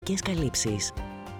καλύψεις.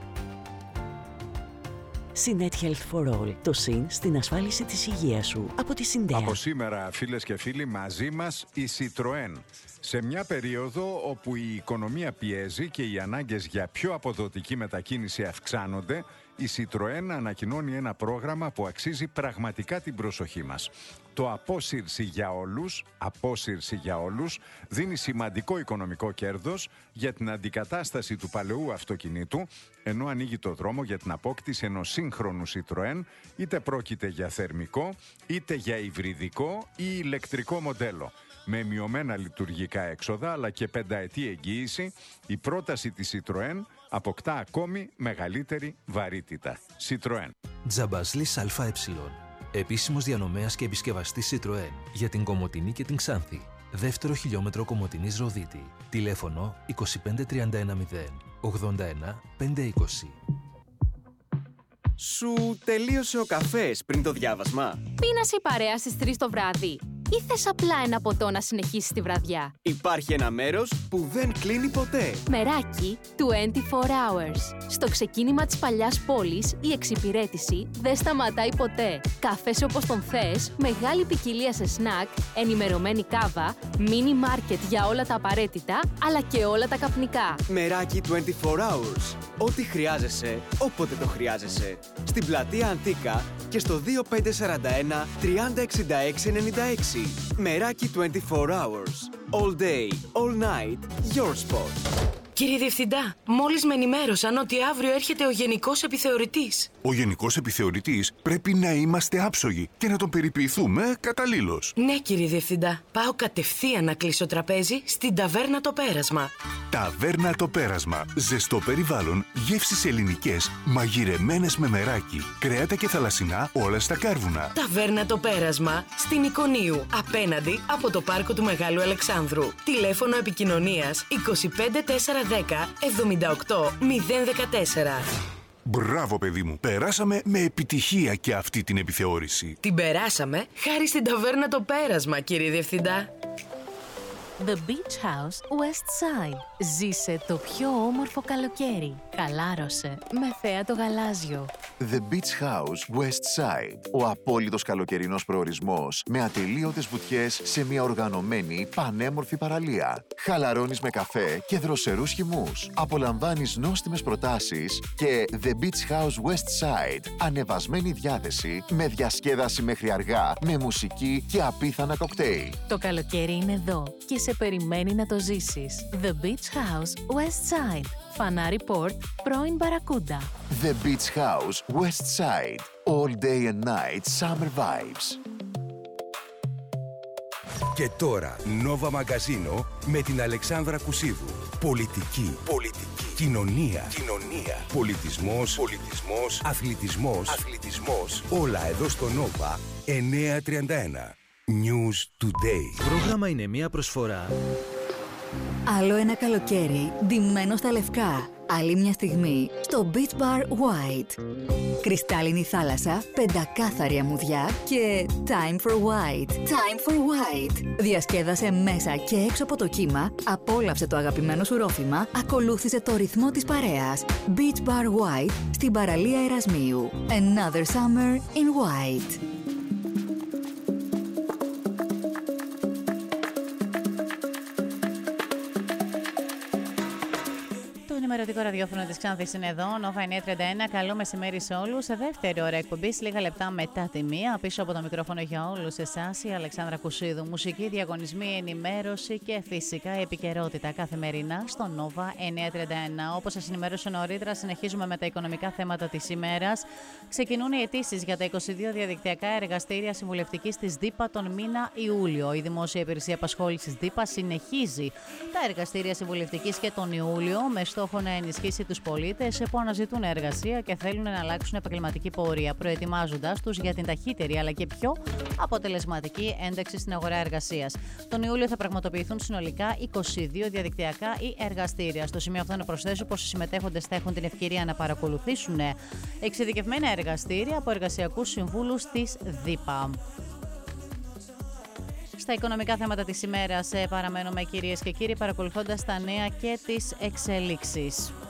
Synet Health for All. Το ΣΥΝ στην ασφάλιση της υγείας σου. Από τη Συντέα. Από σήμερα, φίλες και φίλοι, μαζί μας η Citroën. Σε μια περίοδο όπου η οικονομία πιέζει και οι ανάγκες για πιο αποδοτική μετακίνηση αυξάνονται, η Citroën ανακοινώνει ένα πρόγραμμα που αξίζει πραγματικά την προσοχή μας. Το Απόσυρση για όλους δίνει σημαντικό οικονομικό κέρδος για την αντικατάσταση του παλαιού αυτοκινήτου, ενώ ανοίγει το δρόμο για την απόκτηση ενός σύγχρονου Citroën, είτε πρόκειται για θερμικό, είτε για υβριδικό ή ηλεκτρικό μοντέλο. Με μειωμένα λειτουργικά έξοδα αλλά και 5ετή εγγύηση, η πρόταση της Citroën αποκτά ακόμη μεγαλύτερη βαρύτητα. Citroën. Τζαμπασλής ΑΕ. Επίσημος διανομέας και επισκευαστής Citroën για την Κομοτηνή και την Ξάνθη. Δεύτερο χιλιόμετρο Κομοτηνής Ροδίτη. Τηλέφωνο 25310 81 520. Σου τελείωσε ο καφές πριν το διάβασμα? Πίνασε η παρέα στις 3 το βράδυ ή θες απλά ένα ποτό να συνεχίσεις τη βραδιά? Υπάρχει ένα μέρος που δεν κλείνει ποτέ. Μεράκι 24 hours. Στο ξεκίνημα της παλιάς πόλης, η εξυπηρέτηση δεν σταματάει ποτέ. Καφές όπως τον θες, μεγάλη ποικιλία σε σνακ, ενημερωμένη κάβα, μίνι μάρκετ για όλα τα απαραίτητα, αλλά και όλα τα καπνικά. Μεράκι 24 hours. Ό,τι χρειάζεσαι, όποτε το χρειάζεσαι. Στην πλατεία Αντίκα και στο 2541 3066 96. Μεράκι 24 hours. All day, all night, your spot. Κύριε Διευθυντά, μόλις με ενημέρωσαν ότι αύριο έρχεται ο Γενικός Επιθεωρητής. Ο Γενικός Επιθεωρητής πρέπει να είμαστε άψογοι και να τον περιποιηθούμε καταλήλως. Ναι, κύριε Διευθυντά. Πάω κατευθείαν να κλείσω τραπέζι στην Ταβέρνα Το Πέρασμα. Ταβέρνα Το Πέρασμα. Ζεστό περιβάλλον, γεύσεις ελληνικές, μαγειρεμένες με μεράκι, κρέατα και θαλασσινά, όλα στα κάρβουνα. Ταβέρνα Το Πέρασμα, στην Ικονίου, απέναντι από το πάρκο του Μεγάλου Αλεξάνδρου. Τηλέφωνο επικοινωνίας 25410 78 014. Μπράβο, παιδί μου. Περάσαμε με επιτυχία και αυτή την επιθεώρηση. Την περάσαμε χάρη στην Ταβέρνα Το Πέρασμα, κύριε Διευθυντά. The Beach House West Side. Ζήσε το πιο όμορφο καλοκαίρι. Χαλάρωσε με θέα το γαλάζιο. The Beach House West Side. Ο απόλυτος καλοκαιρινός προορισμός με ατελείωτες βουτιές σε μια οργανωμένη πανέμορφη παραλία. Χαλαρώνεις με καφέ και δροσερούς χυμούς. Απολαμβάνεις νόστιμες προτάσεις και The Beach House West Side. Ανεβασμένη διάθεση με διασκέδαση μέχρι αργά, με μουσική και απίθανα κοκτέιλ. Το καλοκαίρι είναι εδώ και σε περιμένει να το ζήσεις. The Beach House West Side. Φανάρι Port, πρώην Μπαρακούντα. The Beach House West Side. All day and night summer vibes. Και τώρα, Nova Magazino με την Αλεξάνδρα Κουσίδου. Πολιτική. Κοινωνία. Πολιτισμός. Αθλητισμός. Όλα εδώ στο Nova 931. News Today. Πρόγραμμα είναι μια προσφορά. Άλλο ένα καλοκαίρι ντυμένο στα λευκά. Άλλη μια στιγμή στο Beach Bar White. Κρυστάλλινη θάλασσα, πεντακάθαρη αμμουδιά και Time for White. Time for White. Διασκέδασε μέσα και έξω από το κύμα, απόλαυσε το αγαπημένο σου ρόφημα, ακολούθησε το ρυθμό της παρέας. Beach Bar White στην παραλία Ερασμίου. Another summer in white. Ενημερωτικό ραδιόφωνο της Ξάνθης είναι εδώ, Nova 931. Καλό μεσημέρι σε όλους. Σε δεύτερη ώρα εκπομπής, λίγα λεπτά μετά τη μία. Πίσω από το μικρόφωνο για όλους εσάς, η Αλεξάνδρα Κουσίδου. Μουσική, διαγωνισμοί, ενημέρωση και φυσικά η επικαιρότητα καθημερινά στο Nova 931. Όπως σας ενημέρωσα νωρίτερα, συνεχίζουμε με τα οικονομικά θέματα της ημέρας. Ξεκινούν οι αιτήσεις για τα 22 διαδικτυακά εργαστήρια συμβουλευτικής της ΔΥΠΑ τον μήνα Ιούλιο. Η Δημόσια Υπηρεσία Απασχόλησης ΔΥΠΑ συνεχίζει τα εργαστήρια συμβουλευτικής και τον Ιούλιο με στόχο να ενισχύσει τους πολίτες που αναζητούν εργασία και θέλουν να αλλάξουν επαγγελματική πορεία, προετοιμάζοντας τους για την ταχύτερη αλλά και πιο αποτελεσματική ένταξη στην αγορά εργασίας. Τον Ιούλιο θα πραγματοποιηθούν συνολικά 22 διαδικτυακά ή εργαστήρια. Στο σημείο αυτό να προσθέσω πως οι συμμετέχοντες θα έχουν την ευκαιρία να παρακολουθήσουν εξειδικευμένα εργαστήρια από εργασιακούς συμβούλους της ΔΥΠΑ. Στα οικονομικά θέματα της ημέρας παραμένουμε, κυρίες και κύριοι, παρακολουθώντας τα νέα και τις εξελίξεις.